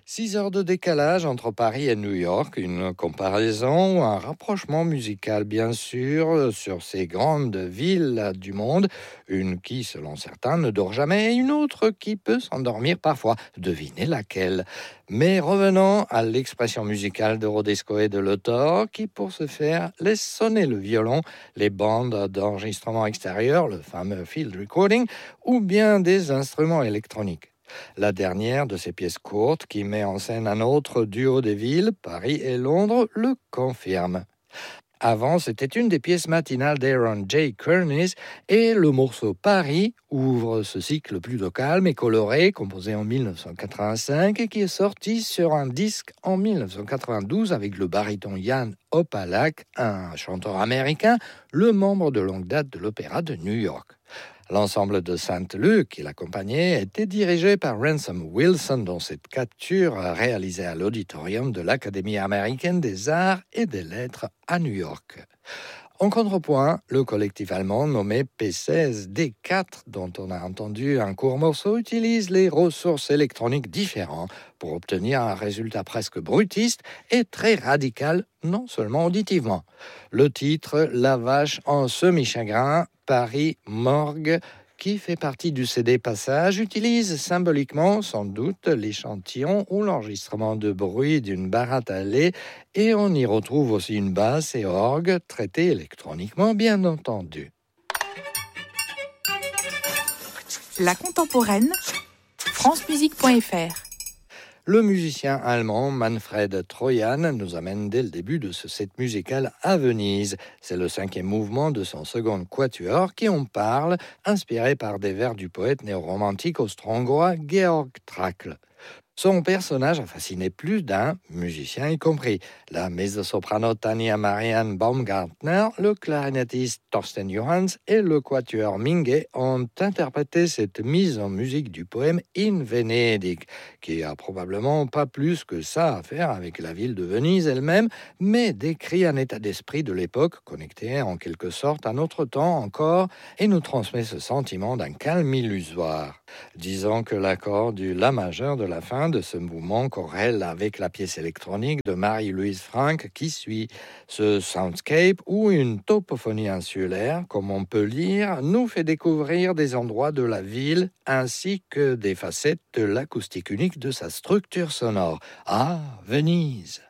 6 heures de décalage entre Paris et New York, une comparaison ou un rapprochement musical bien sûr sur ces grandes villes du monde, une qui selon certains ne dort jamais et une autre qui peut s'endormir parfois. Devinez laquelle. Mais revenons à l'expression musicale de Rodesco et de l'auteur qui pour ce faire laisse sonner le violon, les bandes d'enregistrement extérieur, le fameux field recording, ou bien des instruments électroniques. La dernière de ces pièces courtes, qui met en scène un autre duo des villes, Paris et Londres, le confirme. Avant, c'était une des pièces matinales d'Aaron J. Kernis et le morceau Paris ouvre ce cycle plutôt calme et coloré, composé en 1985 et qui est sorti sur un disque en 1992 avec le baryton Jan Opalak, un chanteur américain, le membre de longue date de l'Opéra de New York. L'ensemble de Saint-Luc qui l'accompagnait était dirigé par Ransom Wilson dans cette capture réalisée à l'auditorium de l'Académie américaine des arts et des lettres à New York. En contrepoint, le collectif allemand nommé P16D4, dont on a entendu un court morceau, utilise les ressources électroniques différentes pour obtenir un résultat presque brutiste et très radical, non seulement auditivement. Le titre « La vache en semi-chagrin » Paris Morgue, qui fait partie du CD Passage, utilise symboliquement, sans doute, l'échantillon ou l'enregistrement de bruit d'une baratte à lait, et on y retrouve aussi une basse et orgue traitées électroniquement, bien entendu. La contemporaine, francemusique.fr. Le musicien allemand Manfred Trojan nous amène dès le début de ce set musical à Venise. C'est le 5e mouvement de son second quatuor qui en parle, inspiré par des vers du poète néo-romantique austro-hongrois Georg Trakl. Son personnage a fasciné plus d'un, musicien y compris. La mezzo-soprano Tanja Marianne Baumgartner, le clarinettiste Thorsten Johanns et le quatuor Mingue ont interprété cette mise en musique du poème In Venedig, qui a probablement pas plus que ça à faire avec la ville de Venise elle-même, mais décrit un état d'esprit de l'époque, connecté en quelque sorte à notre temps encore, et nous transmet ce sentiment d'un calme illusoire. Disons que l'accord du La majeur de la fin de ce mouvement corrèle avec la pièce électronique de Marie-Louise Franck qui suit. Ce soundscape ou une topophonie insulaire, comme on peut lire, nous fait découvrir des endroits de la ville ainsi que des facettes de l'acoustique unique de sa structure sonore. Ah, Venise!